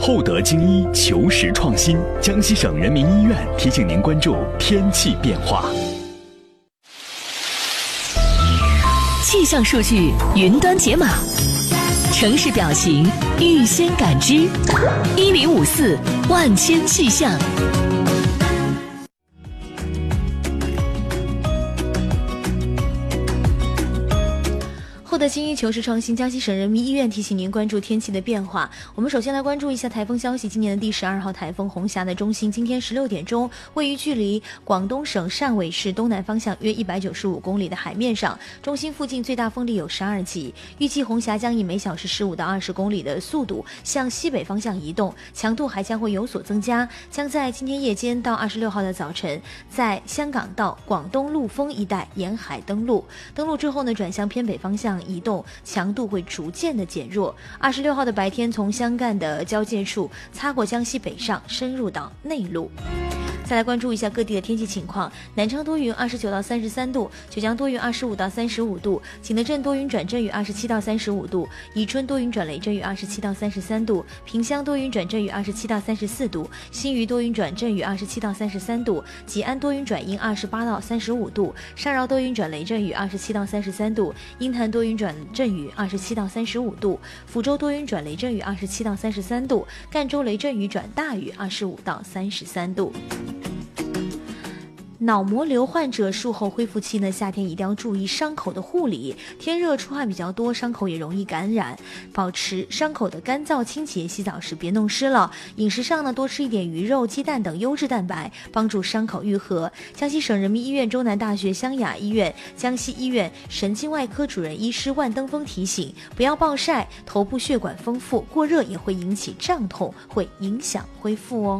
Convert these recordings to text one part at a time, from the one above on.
厚德精医求实创新，江西省人民医院提醒您关注天气变化。 气象数据云端解码，城市表情预先感知，1054万千气象。厚德精医求实创新，江西省人民医院提醒您关注天气的变化。我们首先来关注一下台风消息。今年的第12号台风红霞的中心今天16点钟位于距离广东省汕尾市东南方向约195公里的海面上，中心附近最大风力有12级。预计红霞将以每小时15到20公里的速度向西北方向移动，强度还将会有所增加，将在今天夜间到26号的早晨在香港到广东陆丰一带沿海登陆之后呢，转向偏北方向移动，强度会逐渐的减弱。26号的白天从湘赣的交界处擦过江西北上，深入到内陆。再来关注一下各地的天气情况。南昌多云29到33度，九江多云25到35度，景德镇多云转阵雨27到35度，宜春多云转雷阵雨27到33度，萍乡多云转阵雨27到34度，新余多云转阵雨27到33度，吉安多云转阴28到35度，上饶多云转雷阵雨27到33度，鹰潭多云转阵雨27到35度，福州多云转雷阵雨27到33度，赣州雷阵雨转大雨25到33度。脑膜瘤患者术后恢复期呢，夏天一定要注意伤口的护理，天热出汗比较多，伤口也容易感染，保持伤口的干燥清洁，洗澡时别弄湿了。饮食上呢，多吃一点鱼肉、鸡蛋等优质蛋白，帮助伤口愈合。江西省人民医院中南大学湘雅医院、江西医院神经外科主任医师万登峰提醒，不要暴晒，头部血管丰富，过热也会引起胀痛，会影响恢复哦。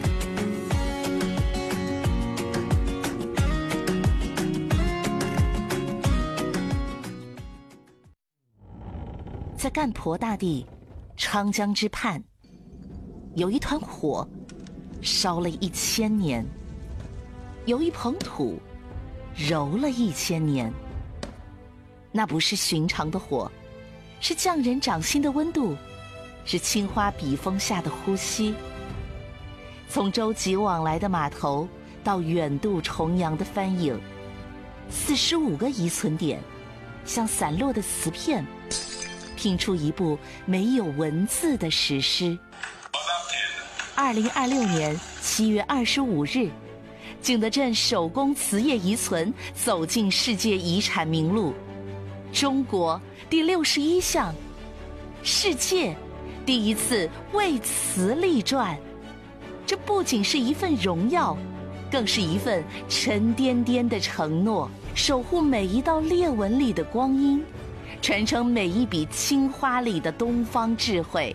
在赣婆大地昌江之畔，有一团火烧了1000年，有一捧土揉了1000年。那不是寻常的火，是匠人掌心的温度，是青花笔锋下的呼吸。从舟楫往来的码头到远渡重洋的帆影，45个遗存点像散落的瓷片，拼出一部没有文字的史诗。2026年7月25日，景德镇手工瓷业遗存走进世界遗产名录，中国第61项，世界第一次为瓷立传。这不仅是一份荣耀，更是一份沉甸甸的承诺，守护每一道裂纹里的光阴，传承每一笔青花里的东方智慧。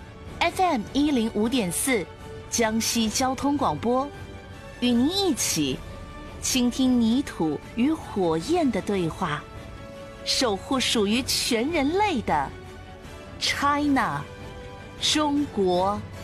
FM105.4 江西交通广播，与您一起倾听泥土与火焰的对话，守护属于全人类的 China 中国。